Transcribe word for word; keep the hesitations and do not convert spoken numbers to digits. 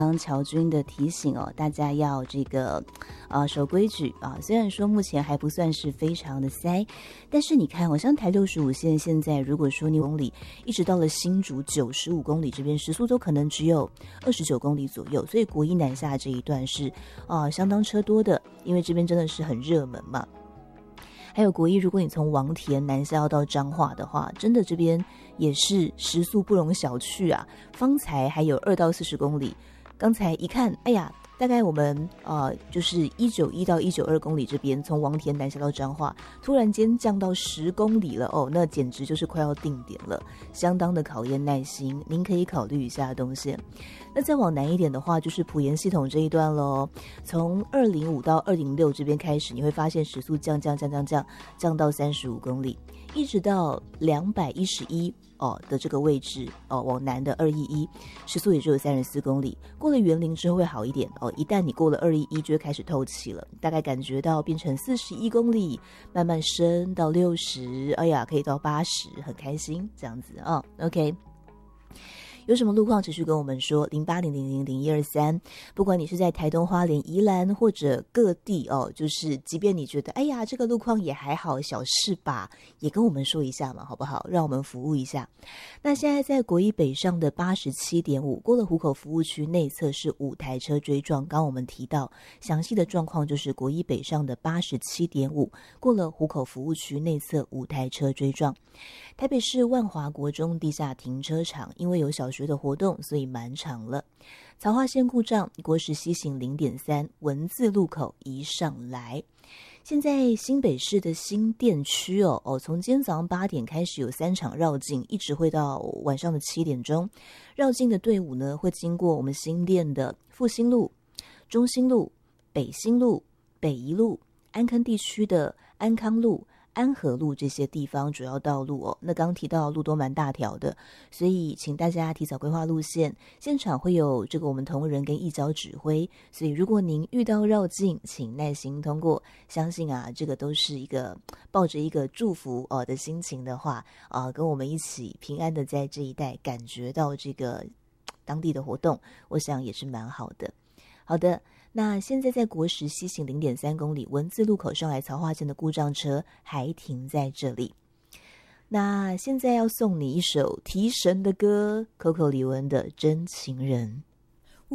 刚乔军的提醒哦，大家要这个呃守规矩啊。虽然说目前还不算是非常的塞，但是你看，好像台六十五线现在如果说你公里一直到了新竹九十五公里这边，时速都可能只有二十九公里左右，所以国一南下这一段是啊、呃、相当车多的，因为这边真的是很热门嘛。还有国一，如果你从王田南下要到彰化的话，真的这边也是时速不容小觑啊。方才还有二到四十公里。刚才一看，哎呀，大概我们呃就是一九一到一九二公里这边，从王田南下到彰化，突然间降到十公里了哦，那简直就是快要定点了，相当的考验耐心。您可以考虑一下东线。那再往南一点的话，就是埔盐系统这一段咯，从二零五到二零六这边开始，你会发现时速降降降降降降到三十五公里，一直到两百一十一。哦的这个位置哦，往南的二一一时速也只有三十四公里，过了园林之后会好一点哦。一旦你过了二一一，就会开始透气了，大概感觉到变成四十一公里，慢慢升到六十，哎呀，可以到八十，很开心这样子啊、哦。OK。有什么路况持续跟我们说零八零零零零一二三，不管你是在台东花莲宜兰或者各地哦，就是即便你觉得哎呀这个路况也还好小事吧，也跟我们说一下嘛，好不好？让我们服务一下。那现在在国一北上的八十七点五，过了湖口服务区内侧是五台车追撞，刚刚我们提到详细的状况就是国一北上的八十七点五，过了湖口服务区内侧五台车追撞。台北市万华国中地下停车场因为有小学的活动，所以满场了。曹化线故障，国十西行 零点三 文字路口移上来。现在新北市的新店区哦哦，从今天早上八点开始有三场绕境，一直会到晚上的七点钟。绕境的队伍呢，会经过我们新店的复兴路、中兴路、北新路、北宜路、安坑地区的安康路、安和路这些地方主要道路哦，那刚提到路都蛮大条的，所以请大家提早规划路线。现场会有这个我们同仁跟义交指挥，所以如果您遇到绕境，请耐心通过。相信啊，这个都是一个抱着一个祝福哦的心情的话啊、呃，跟我们一起平安的在这一带感觉到这个当地的活动，我想也是蛮好的。好的。那现在在国十西行 零点三公里文字路口上来曹化线的故障车还停在这里。那现在要送你一首提神的歌 Coco 李玟的真情人。